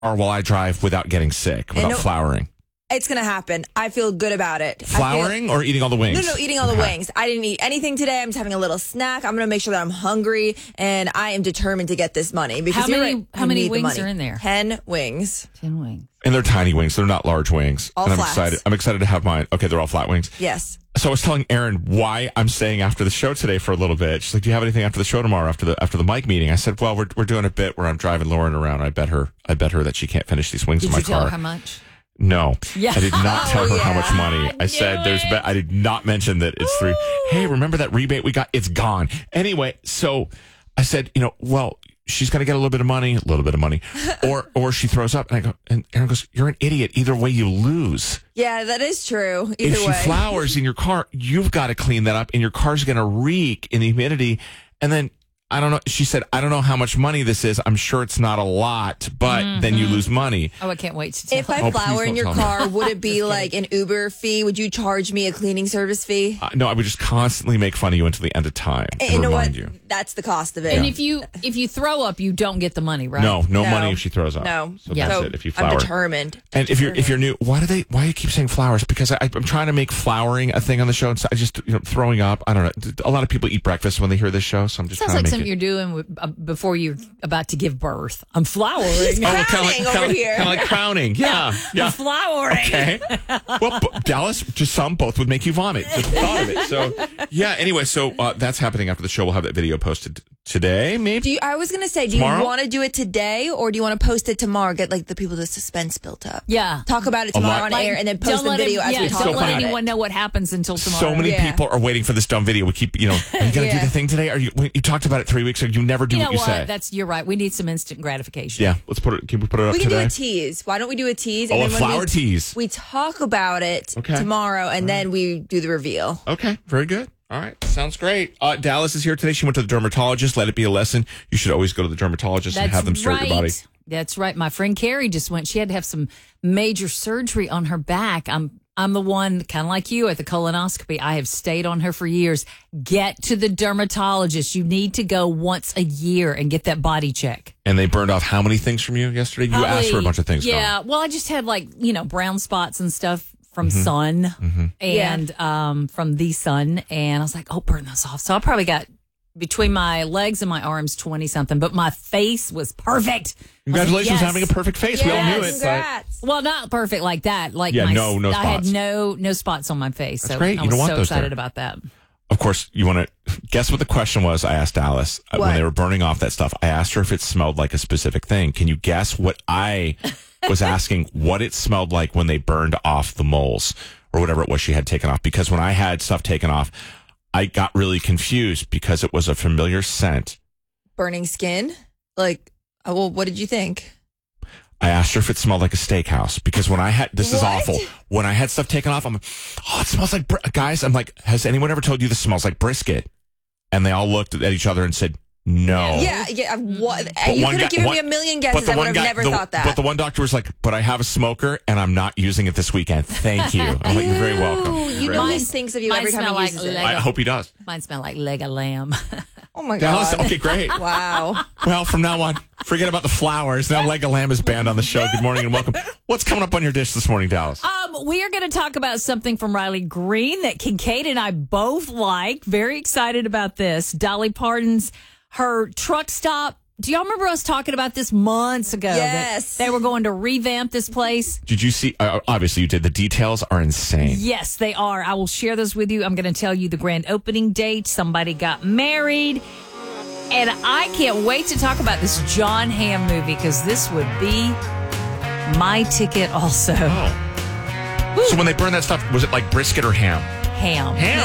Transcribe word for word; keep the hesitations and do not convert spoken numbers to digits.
Or while I drive without getting sick, without no, flowering? It's going to happen. I feel good about it. Flowering feel, or eating all the wings? No, no, eating all okay. the wings. I didn't eat anything today. I'm just having a little snack. I'm going to make sure that I'm hungry, and I am determined to get this money. Because how many, right, how many need wings the are in there? Ten wings. Ten wings. And they're tiny wings. They're not large wings. All and I'm flats. excited. I'm excited to have mine. Okay, they're all flat wings. Yes. So I was telling Erin why I'm staying after the show today for a little bit. She's like, "Do you have anything after the show tomorrow? After the after the mic meeting?" I said, "Well, we're we're doing a bit where I'm driving Lauren around. I bet her I bet her that she can't finish these wings Did in my you tell car." her how much? No, Yeah. I did not tell Oh, her yeah. how much money. I, I said, knew "There's." it. Be- I did not mention that it's three. Hey, remember that rebate we got? It's gone. Anyway, so I said, you know, well, she's going to get a little bit of money, a little bit of money, or or she throws up, and I go, and Erin goes, "You're an idiot. Either way, you lose. Yeah, that is true. Either if she way. flowers in your car, you've got to clean that up, and your car's going to reek in the humidity, and then." I don't know. She said, I don't know how much money this is. I'm sure it's not a lot, but mm-hmm. then you lose money. Oh, I can't wait to tell If I oh, flower in your car, would it be like an Uber fee? Would you charge me a cleaning service fee? Uh, no, I would just constantly make fun of you until the end of time. And to you know remind what? You. That's the cost of it. And if you if you throw up, you don't get the money, right? No, no, No. money if she throws up. No. So Yeah. that's So it. If you flower. I'm determined. And if you're if you're new, why do they? Why do you keep saying flowers? Because I, I'm trying to make flowering a thing on the show. And so I just you know throwing up. I don't know. A lot of people eat breakfast when they hear this show, so I'm just Sounds trying like to make something it. you're doing with, uh, before you're about to give birth. I'm flowering. He's Oh, kind of crowning like, over kind of, here. kind of like crowning. Yeah, yeah. I'm flowering. Okay. Well, b- Dallas, just some both would make you vomit. Just thought of it. So, yeah. Anyway, so uh, that's happening after the show. We'll have that video posted today, maybe. Do you, I was going to say, do Tomorrow? you want to do it today or do you want to post it tomorrow? Get like the people the suspense built up. Yeah. Talk about it A tomorrow lot- on Like, air and then post don't the let video him- as yeah, we don't talk so let about anyone it. know what happens until tomorrow. So many Yeah. people are waiting for this dumb video. We keep, you know, are you going to Yeah. do the thing today? Are you? You talked about it three weeks ago. You never do You know what you what? say. That's you're right. We need some instant gratification. Yeah, let's put it. Can we put it up We can today? do a tease. Why don't we do a tease? Oh, a then when flower we, tease. We talk about it Okay. tomorrow and then we do the reveal. Okay, very good. All right, sounds great. Uh, Dallas is here today. She went to the dermatologist. Let it be a lesson. You should always go to the dermatologist and That's have them sort right. your body. That's right. My friend Carrie just went. She had to have some major surgery on her back. I'm I'm the one, kind of like you, at the colonoscopy. I have stayed on her for years. Get to the dermatologist. You need to go once a year and get that body check. And they burned off how many things from you yesterday? You Probably- asked for a bunch of things. Yeah. Dawn. Well, I just had like, you know, brown spots and stuff from Mm-hmm. sun and um, from the sun. And I was like, oh, burn those off. So I probably got between my legs and my arms twenty something, but my face was perfect. Congratulations yes. on having a perfect face. We all knew it. But Congrats. Well, not perfect like that. Like Yeah, my, no- no I had spots. no no spots on my face. That's so great. I You was don't want so those excited there. about that. of course, you want to guess what the question was. I asked Dallas uh, when What? they were burning off that stuff. I asked her if it smelled like a specific thing. Can you guess what I was asking? What it smelled like when they burned off the moles or whatever it was she had taken off? Because when I had stuff taken off, I got really confused because it was a familiar scent. Burning skin? Like, oh, well, what did you think? I asked her if it smelled like a steakhouse because when I had, this is What? awful. When I had stuff taken off, I'm like, oh, it smells like, br-. guys, I'm like, has anyone ever told you this smells like brisket? And they all looked at each other and said, no. Yeah, yeah. What? But You one could have guy- given one- me a million but guesses. the I would one have guy- never the- thought that. But the one doctor was like, but I have a smoker and I'm not using it this weekend. Thank you. I'm like, you're very welcome. You're you very know welcome. he thinks of you Mine every time smell he like uses it. leg- I hope he does. Mine smell like leg of lamb. Oh my Dallas, god! okay, great. Wow. Well, from now on, forget about the flowers. Now leg of lamb is banned on the show. Good morning and welcome. What's coming up on your dish this morning, Dallas? Um, we are going to talk about something from Riley Green that Kincaid and I both like. Very excited about this. Dolly Parton's, her truck stop. Do y'all remember us talking about this months ago? Yes. That they were going to revamp this place? Did you see? Uh, obviously, you did. The details are insane. Yes, they are. I will share those with you. I'm going to tell you the grand opening date. Somebody got married. And I can't wait to talk about this John Hamm movie because this would be my ticket also. Oh. So when they burned that stuff, was it like brisket or ham? Ham. Ham.